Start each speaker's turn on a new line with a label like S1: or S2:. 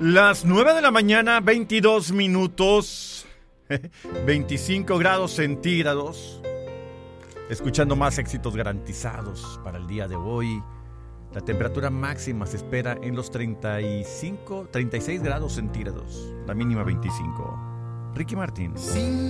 S1: Las 9 de la mañana, 22 minutos, 25 grados centígrados. Escuchando más éxitos garantizados para el día de hoy. La temperatura máxima se espera en los 36 grados centígrados. La mínima 25. Ricky Martin.